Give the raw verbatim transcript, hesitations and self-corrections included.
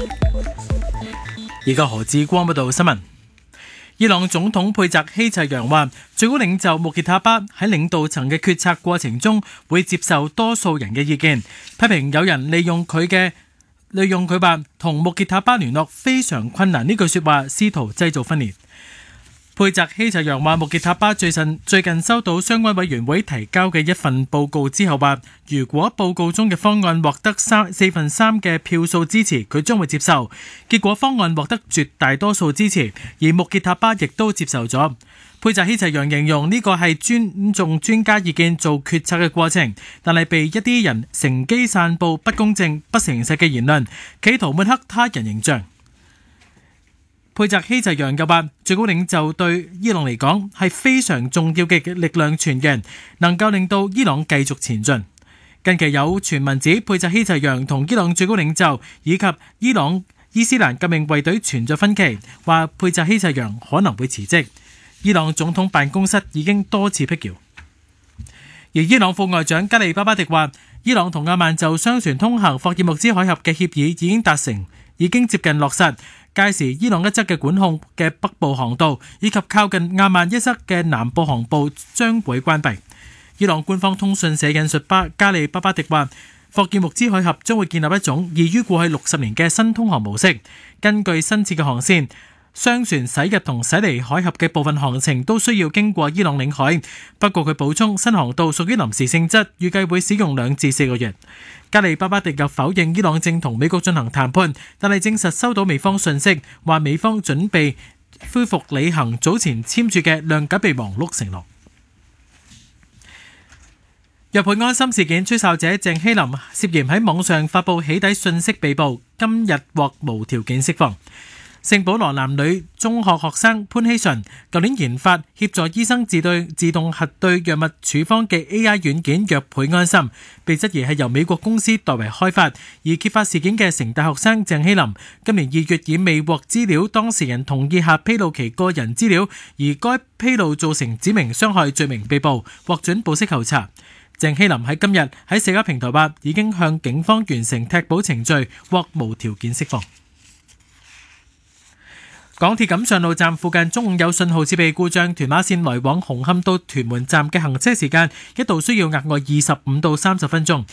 而家何志光報道新聞。伊朗總統佩澤希齊揚話，最高領袖穆傑塔巴喺領導層嘅決策過程中會接受多數人嘅意見，批評有人利用佢嘅利用佢話同穆傑塔巴聯絡非常困難呢句說話，試圖製造分裂。佩澤希齊揚話，穆傑塔巴最近最近收到相關委員會提交嘅一份報告之後話，如果報告中嘅方案獲得三四分三嘅票數支持，佢將會接受。結果方案獲得絕大多數支持，而穆傑塔巴亦都接受咗。佩澤希齊揚形容呢個係尊重專家意見做決策嘅過程，但係被一啲人乘機散佈不公正、不誠實嘅言論，企圖抹黑他人形象。佩澤希齊揚又話，最高領袖對伊朗嚟講係非常重要嘅力量泉源，能夠令到伊朗繼續前進。近期有傳聞指佩澤希齊揚同伊朗最高領袖以及伊朗伊斯蘭革命衛隊存在分歧，話佩澤希齊揚可能會辭職。伊朗總統辦公室已經多次辟謠。而伊朗副外長加利巴巴迪話，伊朗同阿曼就商船通行霍爾木茲海峽嘅協議已經達成，已經接近落實。屆時，伊朗一側嘅管控嘅北部航道以及靠近阿曼一側嘅南部航道將會關閉。伊朗官方通訊社引述巴加利巴巴迪話，霍爾木茲海峽將會建立一種異於過去六十年嘅新通航模式。根據新設嘅航線，商船駛入同駛離海峽嘅部分航程都需要經過伊朗領海。不過佢補充，新航道屬於臨時性質，預計會使用兩至四個月。加利巴巴迪又否認伊朗正同美國進行談判，但係證實收到美方訊息，話美方準備恢復履行早前簽署嘅諒解備忘錄承諾。若佩安心事件吹哨者鄭希林涉嫌喺網上發布起底訊息被捕，今日獲無條件釋放。聖保羅男女中學學生潘希純舊年研發協助醫生自對自動核對藥物處方嘅 A I 軟件若佩安心，被質疑係由美國公司代為開發。而揭發事件嘅城大學生鄭希林今年二月以未獲資料當事人同意下披露其個人資料，而該披露造成指明傷害罪名被捕，獲准保釋候查。鄭希林喺今日喺社交平台話已經向警方完成踢保程序，獲無條件釋放。港鐵錦上路站附近中午有信號設備故障，屯馬線來往紅磡到屯門站嘅行車時間一度需要額外二十五到三十分鐘。